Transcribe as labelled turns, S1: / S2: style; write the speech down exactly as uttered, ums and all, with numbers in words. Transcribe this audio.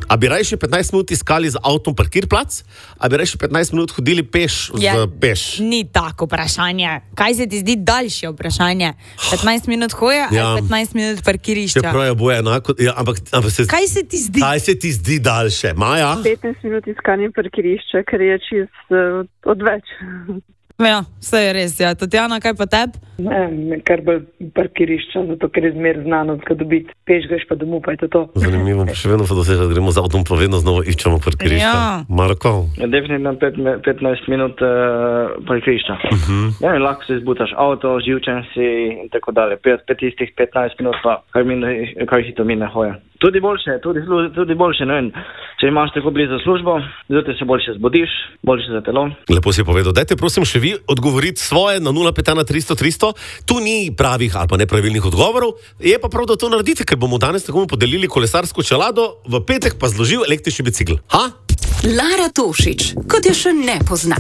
S1: A bi rajši petnajst minut iskali z avtom parkirplac, a bi rajši petnajst minut hodili peš
S2: Ja,
S1: z peš?
S2: ni tako vprašanje. Kaj se ti zdi daljše vprašanje? petnajst minut hoja
S1: Ja.
S2: ali petnajst minut parkirišča?
S1: Čeprav je boje enako, ja, ampak, ampak se,
S2: Kaj se ti zdi?
S1: kaj se ti zdi daljše? Maja?
S3: petnajst minut iskanja parkirišča, ker je čist uh, odveč.
S2: Ja, vse je res, ja. Tatjana, kaj pa tebi?
S4: Ne, kar bolj parkirišča, zato ker je zmer znano, da dobiti peš, greš pa domov, pa je to to.
S1: Zanimivo, pa še vedno pa dosežati, gremo z avtom, pa vedno znova iščemo parkirišča.
S2: Ja.
S1: Marko?
S5: Definitivno pet, petnajst minut uh, parkirišča.
S1: Uh-huh.
S5: Ja, lahko se izbutaš avto, živčen si in tako dalje. Pet, pet istih petnajst minut pa kar, mine, kar hitro mine hoja. Tudi boljše, tudi, tudi boljše, ne vem, če imaš tako blizu službo, zato se boljše zbudiš, boljše za telo.
S1: Lepo si povedal. Dajte prosim še vi odgovoriti svoje na nula pet ena tristo tristo. Tu ni pravih ali pa nepravilnih odgovorov. Je pa prav, da to naredite, ker bomo danes nekomu podelili kolesarsko čelado, v petek pa zložil električni bicikl. Ha?
S6: Lara Tošić, kot je še ne pozna.